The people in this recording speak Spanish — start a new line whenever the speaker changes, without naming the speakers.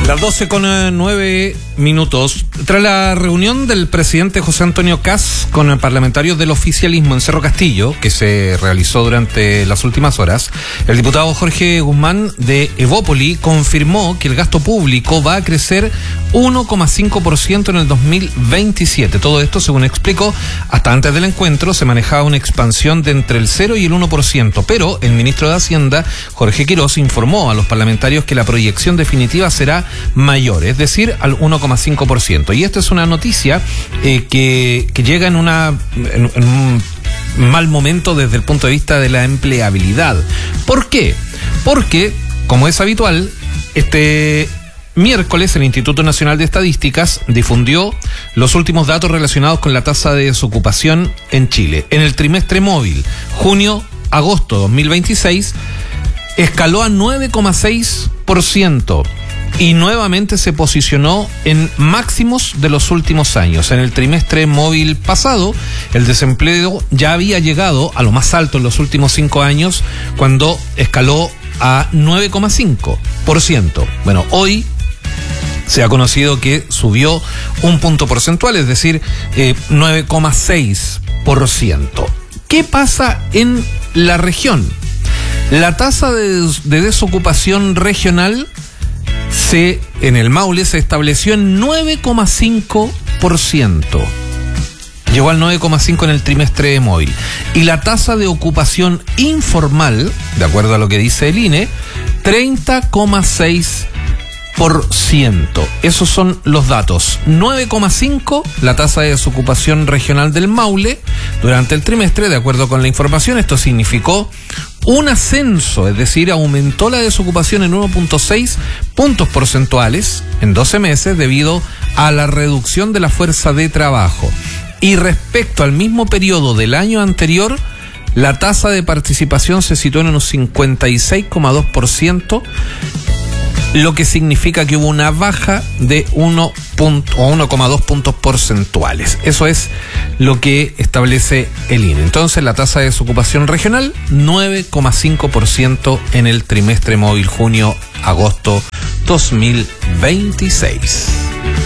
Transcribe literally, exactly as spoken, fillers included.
Las doce con nueve minutos. Tras la reunión del presidente José Antonio Kast con parlamentarios del oficialismo en Cerro Castillo, que se realizó durante las últimas horas, el diputado Jorge Guzmán de Evópoli confirmó que el gasto público va a crecer uno coma cinco por ciento en el dos mil veintisiete. Todo esto, según explicó, hasta antes del encuentro se manejaba una expansión de entre el cero y el uno por ciento, pero el ministro de Hacienda, Jorge Quiroz, informó a los parlamentarios que la proyección definitiva será mayor, es decir, al uno coma cinco por ciento. Y esta es una noticia eh, que, que llega en, una, en, en un mal momento desde el punto de vista de la empleabilidad. ¿Por qué? Porque, como es habitual, este miércoles el Instituto Nacional de Estadísticas difundió los últimos datos relacionados con la tasa de desocupación en Chile. En el trimestre móvil, junio-agosto dos mil veintiséis, escaló a nueve coma seis por ciento. Y nuevamente se posicionó en máximos de los últimos años. En el trimestre móvil pasado, el desempleo ya había llegado a lo más alto en los últimos cinco años, cuando escaló a nueve coma cinco por ciento. Bueno, hoy se ha conocido que subió un punto porcentual, es decir, eh, nueve coma seis por ciento. ¿Qué pasa en la región? La tasa de, de desocupación regional Se, en el Maule se estableció en nueve coma cinco por ciento. Llegó al nueve coma cinco por ciento en el trimestre móvil. Y la tasa de ocupación informal, de acuerdo a lo que dice el I N E, treinta coma seis por ciento. Esos son los datos. nueve coma cinco por ciento la tasa de desocupación regional del Maule durante el trimestre, de acuerdo con la información. Esto significó un ascenso, es decir, aumentó la desocupación en uno punto seis puntos porcentuales en doce meses debido a la reducción de la fuerza de trabajo. Y respecto al mismo periodo del año anterior, la tasa de participación se situó en un cincuenta y seis coma dos por ciento, lo que significa que hubo una baja de uno coma dos puntos porcentuales. Eso es lo que establece el I N E. Entonces, la tasa de desocupación regional, nueve coma cinco por ciento en el trimestre móvil junio-agosto dos mil veintiséis.